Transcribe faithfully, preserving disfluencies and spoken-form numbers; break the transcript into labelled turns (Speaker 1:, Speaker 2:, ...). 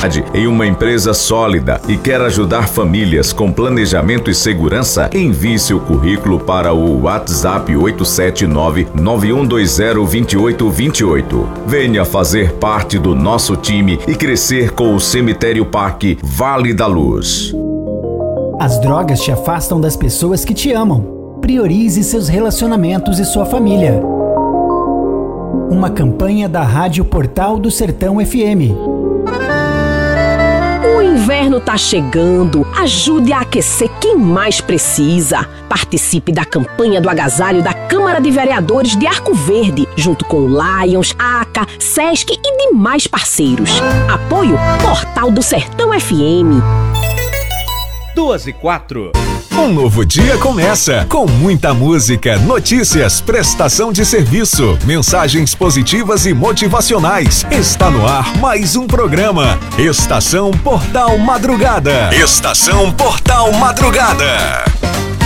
Speaker 1: em uma empresa sólida e quer ajudar famílias com planejamento e segurança, envie seu currículo para o WhatsApp oito sete nove, nove um dois zero, dois oito dois oito. Venha fazer parte do nosso time e crescer com o Cemitério Parque Vale da Luz.
Speaker 2: As drogas te afastam das pessoas que te amam. Priorize seus relacionamentos e sua família. Uma campanha da Rádio Portal do Sertão F M.
Speaker 3: O inverno tá chegando. Ajude a aquecer quem mais precisa. Participe da campanha do agasalho da Câmara de Vereadores de Arco Verde, junto com o Lions, A C A, Sesc e demais parceiros. Apoio Portal do Sertão F M.
Speaker 4: Duas e quatro.
Speaker 5: Um novo dia começa com muita música, notícias, prestação de serviço, mensagens positivas e motivacionais. Está no ar mais um programa. Estação Portal Madrugada. Estação Portal Madrugada.